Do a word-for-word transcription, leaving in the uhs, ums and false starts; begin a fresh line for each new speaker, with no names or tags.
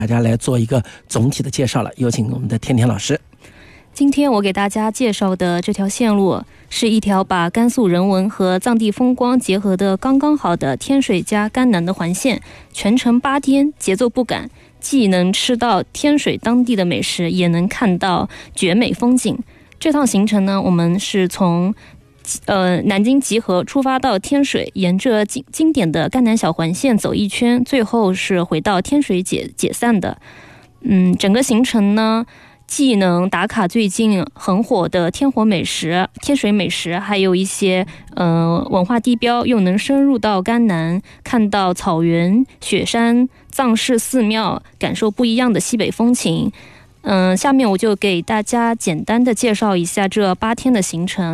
大家来做一个总体的介绍了，有请我们的天天老师。
今天我给大家介绍的这条线路是一条把甘肃人文和藏地风光结合的刚刚好的天水加甘南的环线，全程八天，节奏不赶，既能吃到天水当地的美食，也能看到绝美风景。这趟行程呢，我们是从呃南京集合出发到天水，沿着经经典的甘南小环线走一圈，最后是回到天水解解散的。嗯，整个行程呢，既能打卡最近很火的天火美食、天水美食，还有一些呃文化地标，又能深入到甘南，看到草原、雪山、藏式寺庙，感受不一样的西北风情。嗯、呃，下面我就给大家简单的介绍一下这八天的行程。